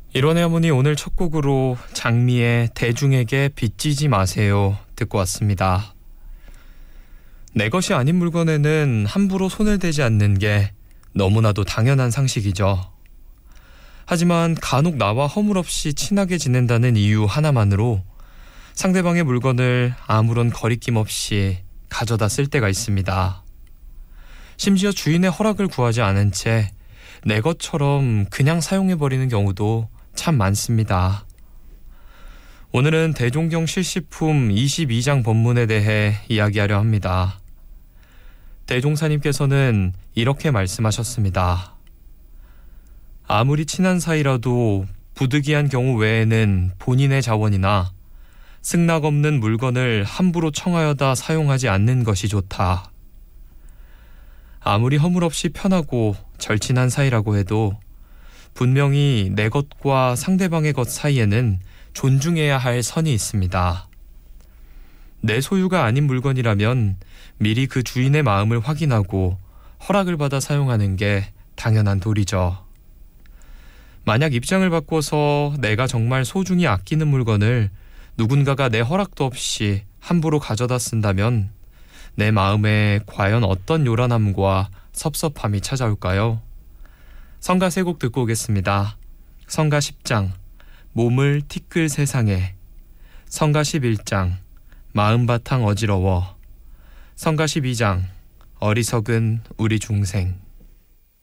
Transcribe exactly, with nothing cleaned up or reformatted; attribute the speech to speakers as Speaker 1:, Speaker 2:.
Speaker 1: 일원의 어머니 오늘 첫 곡으로 장미의 대중에게 빚지지 마세요 듣고 왔습니다. 내 것이 아닌 물건에는 함부로 손을 대지 않는 게 너무나도 당연한 상식이죠. 하지만 간혹 나와 허물없이 친하게 지낸다는 이유 하나만으로 상대방의 물건을 아무런 거리낌 없이 가져다 쓸 때가 있습니다. 심지어 주인의 허락을 구하지 않은 채 내 것처럼 그냥 사용해버리는 경우도 참 많습니다. 오늘은 대종경 실시품 이십이 장 법문에 대해 이야기하려 합니다. 대종사님께서는 이렇게 말씀하셨습니다. 아무리 친한 사이라도 부득이한 경우 외에는 본인의 자원이나 승낙 없는 물건을 함부로 청하여다 사용하지 않는 것이 좋다. 아무리 허물없이 편하고 절친한 사이라고 해도 분명히 내 것과 상대방의 것 사이에는 존중해야 할 선이 있습니다. 내 소유가 아닌 물건이라면 미리 그 주인의 마음을 확인하고 허락을 받아 사용하는 게 당연한 도리죠. 만약 입장을 바꿔서 내가 정말 소중히 아끼는 물건을 누군가가 내 허락도 없이 함부로 가져다 쓴다면 내 마음에 과연 어떤 요란함과 섭섭함이 찾아올까요? 성가 세 곡 듣고 오겠습니다. 성가 십 장 몸을 티끌 세상에, 성가 십일 장 마음바탕 어지러워, 성가 십이 장 어리석은 우리 중생.